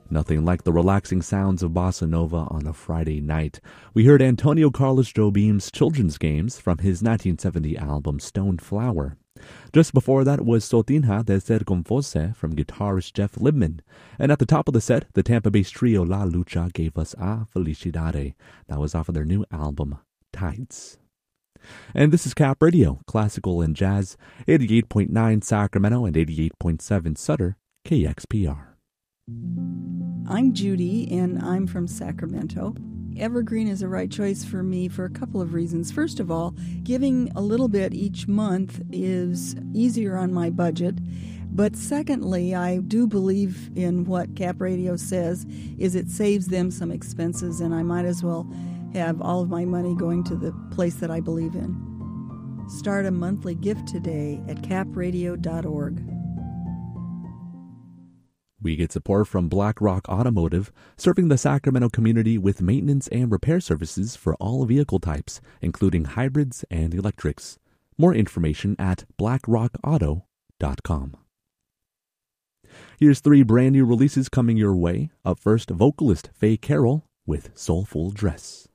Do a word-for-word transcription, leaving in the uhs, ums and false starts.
Nothing like the relaxing sounds of bossa nova on a Friday night. We heard Antonio Carlos Jobim's Children's Games from his nineteen seventy album Stone Flower. Just before that was Sotinha de Ser Con Fosse from guitarist Jeff Libman. And at the top of the set, the Tampa-based trio La Lucha gave us A Felicidade. That was off of their new album, Tides. And this is Cap Radio, classical and jazz, eighty-eight point nine Sacramento and eighty-eight point seven Sutter, K X P R. I'm Judy, and I'm from Sacramento. Evergreen is the right choice for me for a couple of reasons. First of all, giving a little bit each month is easier on my budget. But secondly, I do believe in what Cap Radio says, is it saves them some expenses, and I might as well have all of my money going to the place that I believe in. Start a monthly gift today at cap radio dot org. We get support from BlackRock Automotive, serving the Sacramento community with maintenance and repair services for all vehicle types, including hybrids and electrics. More information at black rock auto dot com. Here's three brand new releases coming your way. Up first, vocalist Faye Carroll with Soulful Dress.